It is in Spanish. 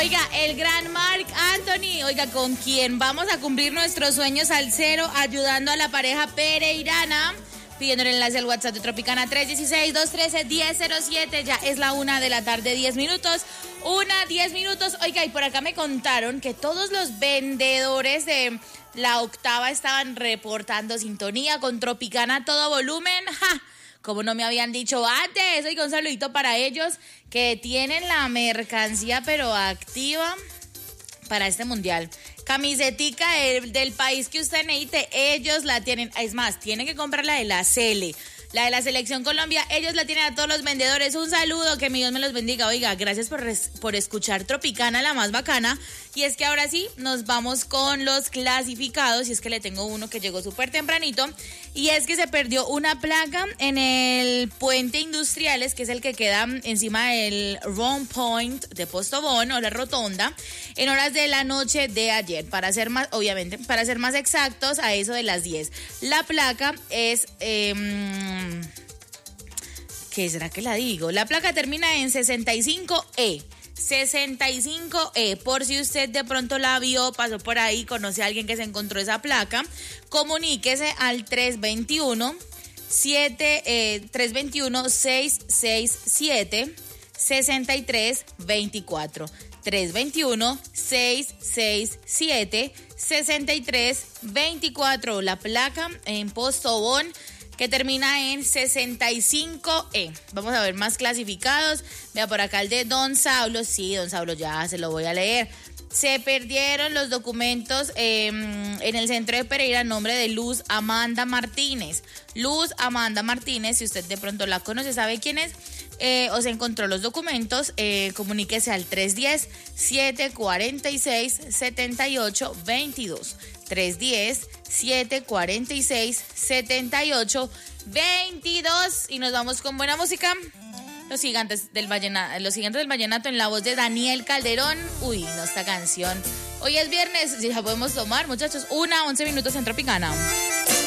Oiga, el gran Marc Anthony, oiga, con quien vamos a cumplir nuestros sueños al cero, ayudando a la pareja pereirana, pidiendo el enlace al WhatsApp de Tropicana 316-213-1007. Ya es la 1:00 10 minutos. 10 minutos. Oiga, y por acá me contaron que todos los vendedores de la octava estaban reportando sintonía con Tropicana a todo volumen. ¡Ja! Como no me habían dicho antes. Oiga, un saludito para ellos que tienen la mercancía pero activa para este mundial. Camisetica del país que usted necesite, ellos la tienen. Es más, tienen que comprar la de la Sele, la de la Selección Colombia. Ellos la tienen a todos los vendedores. Un saludo, que mi Dios me los bendiga. Oiga, gracias por escuchar Tropicana, la más bacana. Y es que ahora sí, nos vamos con los clasificados. Y es que le tengo uno que llegó súper tempranito. Y es que se perdió una placa en el puente Industriales, que es el que queda encima del Round Point de Postobón, o la rotonda, en horas de la noche de ayer. Para ser más, obviamente, para ser más exactos, a eso de las 10. La placa es... ¿qué será que la digo? La placa termina en 65E. 65E, por si usted de pronto la vio, pasó por ahí, conoce a alguien que se encontró esa placa, comuníquese al 321-667-6324. 321-667-6324. La placa en Postobón, que termina en 65E. Vamos a ver más clasificados. Vea por acá el de Don Saulo. Sí, Don Saulo, ya se lo voy a leer. Se perdieron los documentos en el centro de Pereira a nombre de Luz Amanda Martínez. Luz Amanda Martínez, si usted de pronto la conoce, sabe quién es, o se encontró los documentos, comuníquese al 310-746-7822. 310-746-7822. Y nos vamos con buena música. Los gigantes del vallenato en la voz de Daniel Calderón. Uy, no, esta canción. Hoy es viernes, ya podemos tomar, muchachos. 1:11 minutos en Tropicana.